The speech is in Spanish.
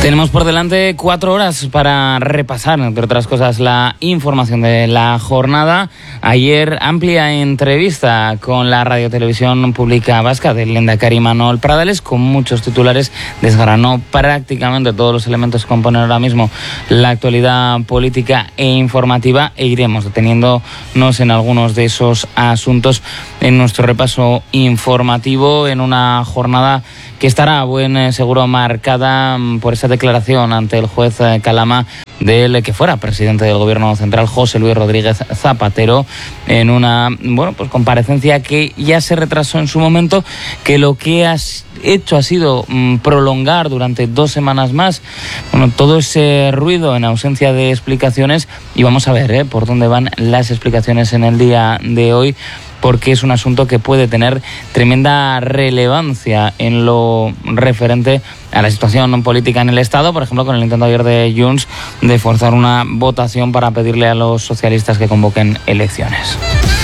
Tenemos por delante 4 horas para repasar, entre otras cosas, la información de la jornada. Ayer, amplia entrevista con la Radio-Televisión Pública Vasca del lehendakari Manuel Pradales, con muchos titulares. Desgranó prácticamente todos los elementos que componen ahora mismo la actualidad política e informativa, e iremos deteniéndonos en algunos de esos asuntos en nuestro repaso informativo, en una jornada que estará, buen seguro, marcada por esa declaración ante el juez Calama del que fuera presidente del Gobierno Central, José Luis Rodríguez Zapatero, en una comparecencia que ya se retrasó en su momento, que lo que ha hecho ha sido prolongar durante 2 semanas más todo ese ruido en ausencia de explicaciones. Y vamos a ver por dónde van las explicaciones en el día de hoy, porque es un asunto que puede tener tremenda relevancia en lo referente a la situación política en el Estado, por ejemplo, con el intento ayer de Junts de forzar una votación para pedirle a los socialistas que convoquen elecciones.